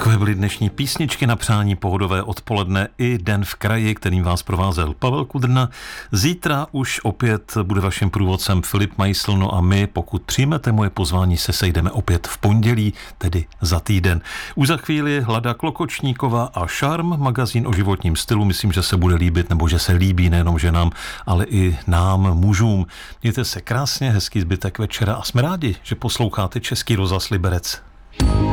Takové byly dnešní písničky na přání pohodové odpoledne i Den v kraji, kterým vás provázel Pavel Kudrna. Zítra už opět bude vaším průvodcem Filip Majsl, no a my, pokud přijmete moje pozvání, se sejdeme opět v pondělí, tedy za týden. Už za chvíli Hlada Klokočníková a Šarm, magazín o životním stylu, myslím, že se bude líbit, nebo že se líbí nejenom ženám, ale i nám, mužům. Mějte se krásně, hezký zbytek večera a jsme rádi, že posloucháte Český rozhlas Liberec.